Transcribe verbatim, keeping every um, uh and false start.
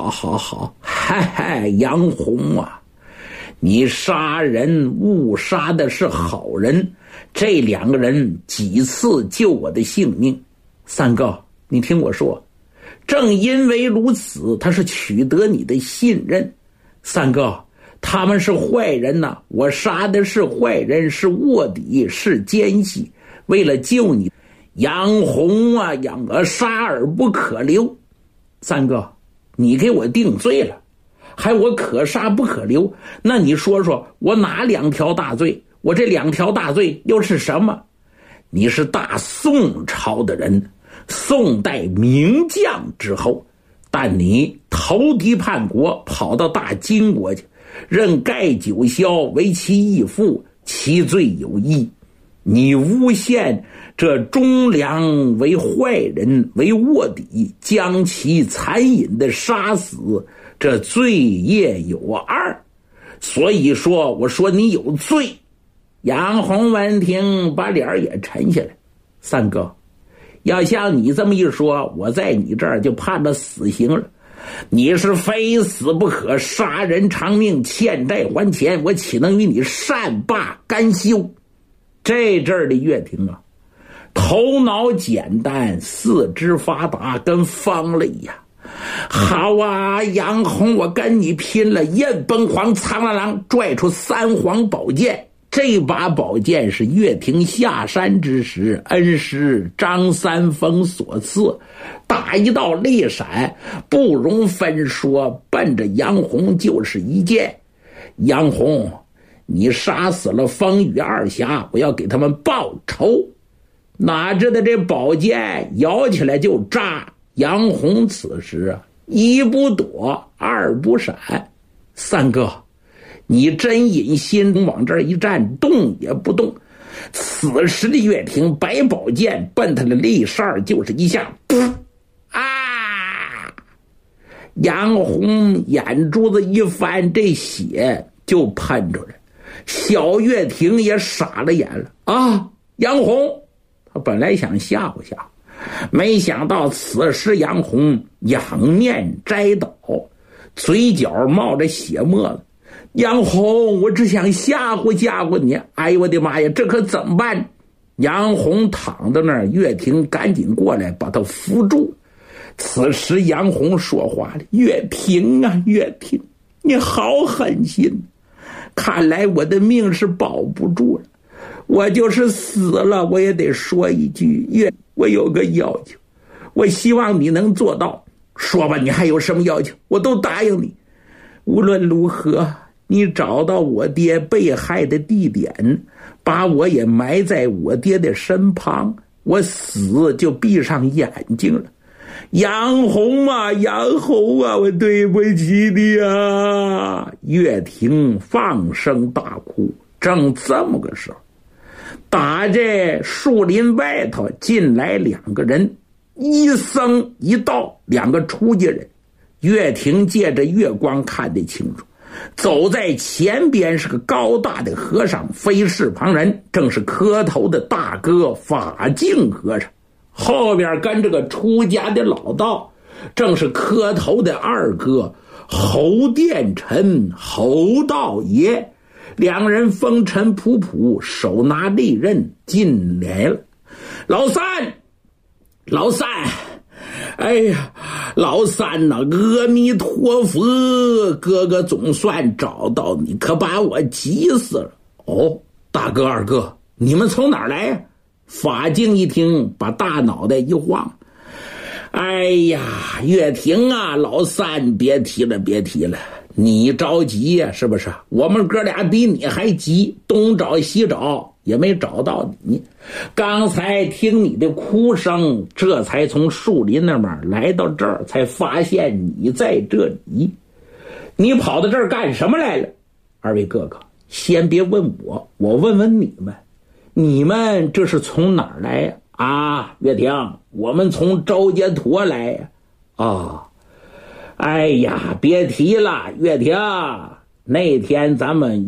好好好，嗨嗨，杨红啊，你杀人误杀的是好人，这两个人几次救我的性命。三哥，你听我说，正因为如此，他是取得你的信任。三哥，他们是坏人呐、啊，我杀的是坏人，是卧底，是奸细，为了救你，杨红啊，杨儿杀而不可留。三哥，你给我定罪了，还我可杀不可留，那你说说我哪两条大罪？我这两条大罪又是什么？你是大宋朝的人，宋代名将之后，但你投敌叛国，跑到大金国去，任盖九霄为其义父，其罪有一。你诬陷这忠良为坏人，为卧底，将其残忍的杀死，这罪业有二。所以说我说你有罪。杨洪闻听，把脸也沉下来。三哥，要像你这么一说，我在你这儿就判了死刑了。你是非死不可，杀人偿命，欠债还钱，我岂能与你善罢甘休？这阵儿的岳霆啊，头脑简单，四肢发达，跟方了一样。好啊，杨洪，我跟你拼了！燕崩黄苍狼狼拽出三黄宝剑，这把宝剑是岳霆下山之时恩师张三丰所赐，大一道利闪，不容分说，奔着杨洪就是一剑。杨洪，你杀死了风雨二侠，我要给他们报仇。哪知道这宝剑摇起来就扎，杨洪此时啊，一不躲，二不闪。三哥，你真引心往这儿一站，动也不动。此时的岳霆摆宝剑奔他的利扇就是一下，噗啊！杨洪眼珠子一翻，这血就喷出来。小岳霆也傻了眼了啊！杨洪，他本来想吓唬吓唬，没想到此时杨洪仰面摘倒，嘴角冒着血沫子。杨洪，我只想吓唬吓唬你。哎呦我的妈呀，这可怎么办？杨洪躺在那儿，岳霆赶紧过来把他扶住。此时杨洪说话了：岳霆啊，岳霆，你好狠心，看来我的命是保不住了，我就是死了我也得说一句，岳，我有个要求，我希望你能做到。说吧，你还有什么要求？我都答应你。无论如何，你找到我爹被害的地点，把我也埋在我爹的身旁，我死就闭上眼睛了。杨洪啊，杨洪啊，我对不起你啊！岳霆放声大哭。正这么个时候，打这树林外头进来两个人，一僧一道，两个出家人。岳霆借着月光看得清楚，走在前边是个高大的和尚，非是旁人，正是磕头的大哥法净和尚。后边跟着个出家的老道，正是磕头的二哥侯殿臣侯道爷。两人风尘仆仆，手拿利刃进来了。老三，老三，哎呀，老三呐、啊，阿弥陀佛，哥哥总算找到你，可把我急死了。哦，大哥二哥，你们从哪儿来呀？法净一听，把大脑袋一晃。哎呀，岳霆啊，老三别提了别提了，你着急呀、啊、是不是？我们哥俩比你还急，东找西找也没找到你。刚才听你的哭声，这才从树林那边来到这儿，才发现你在这里。你跑到这儿干什么来了？二位哥哥，先别问我，我问问你们，你们这是从哪儿来呀？啊，岳霆，我们从周家坨来呀。啊，哎呀，别提了，岳霆，那天咱们